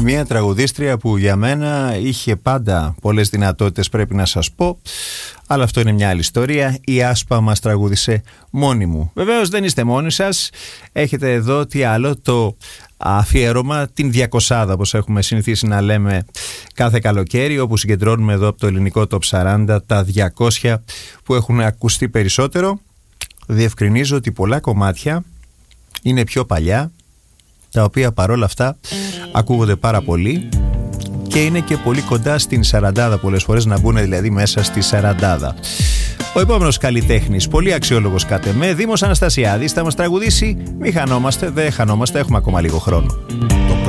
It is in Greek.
Μια τραγουδίστρια που για μένα είχε πάντα πολλές δυνατότητες, πρέπει να σας πω, αλλά αυτό είναι μια άλλη ιστορία. Η Άσπα μας τραγούδισε «Μόνη μου». Βεβαίως δεν είστε μόνοι σας, έχετε εδώ τι άλλο, το αφιέρωμα, την 200, όπως έχουμε συνηθίσει να λέμε κάθε καλοκαίρι, όπου συγκεντρώνουμε εδώ από το ελληνικό Top 40 τα 200 που έχουν ακουστεί περισσότερο. Διευκρινίζω ότι πολλά κομμάτια είναι πιο παλιά, τα οποία παρόλα αυτά ακούγονται πάρα πολύ και είναι και πολύ κοντά στην 40 πολλές φορές, να μπουν δηλαδή μέσα στη 40. Ο επόμενος καλλιτέχνης, πολύ αξιόλογος κατ' εμέ, Δήμος Αναστασιάδης, θα μας τραγουδήσει «Μη χανόμαστε, δεν χανόμαστε, έχουμε ακόμα λίγο χρόνο».